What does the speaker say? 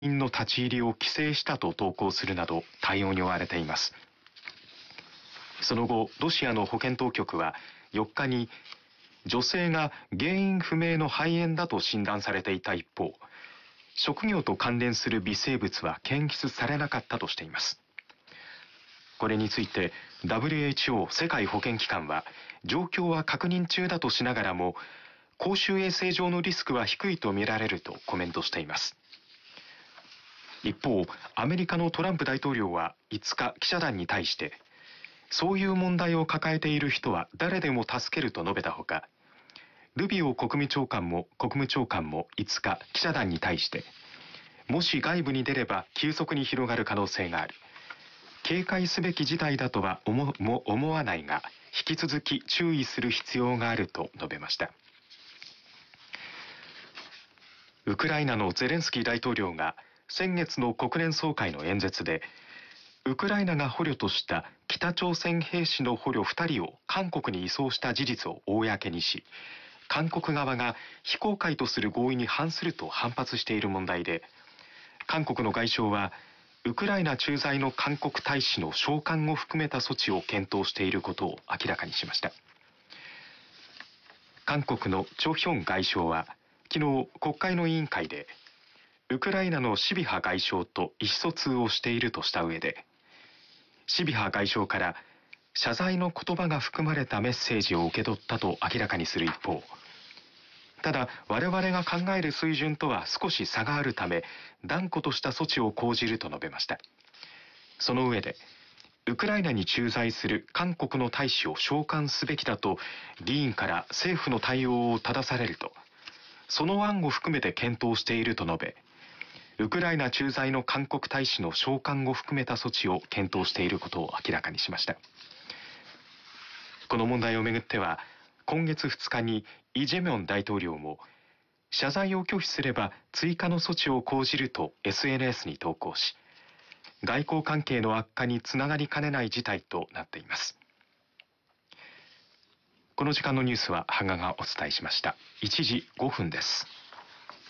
員の立ち入りを規制したと投稿するなど対応に追われています。その後、ロシアの保健当局は4日に女性が原因不明の肺炎だと診断されていた一方、職業と関連する微生物は検出されなかったとしています。これについて WHO 世界保健機関は状況は確認中だとしながらも、公衆衛生上のリスクは低いと見られるとコメントしています。一方、アメリカのトランプ大統領は5日記者団に対して、そういう問題を抱えている人は誰でも助けると述べたほか、ルビオ国務長官も5日記者団に対して、もし外部に出れば急速に広がる可能性がある。警戒すべき事態だとは思わないが、引き続き注意する必要があると述べました。ウクライナのゼレンスキー大統領が先月の国連総会の演説で、ウクライナが捕虜とした北朝鮮兵士の捕虜2人を韓国に移送した事実を公にし、韓国側が非公開とする合意に反すると反発している問題で、韓国の外相はウクライナ駐在の韓国大使の召喚を含めた措置を検討していることを明らかにしました。韓国のチョ・ヒョン外相は昨日国会の委員会で、ウクライナのシビハ外相と意思疎通をしているとした上で、シビハ外相から謝罪の言葉が含まれたメッセージを受け取ったと明らかにする一方、ただ我々が考える水準とは少し差があるため、断固とした措置を講じると述べました。その上で、ウクライナに駐在する韓国の大使を召喚すべきだと議員から政府の対応を正されると、その案を含めて検討していると述べ、ウクライナ駐在の韓国大使の召喚を含めた措置を検討していることを明らかにしました。この問題をめぐっては、今月2日にイ・ジェミョン大統領も、謝罪を拒否すれば追加の措置を講じると SNS に投稿し、外交関係の悪化につながりかねない事態となっています。この時間のニュースは羽賀がお伝えしました。1時5分です。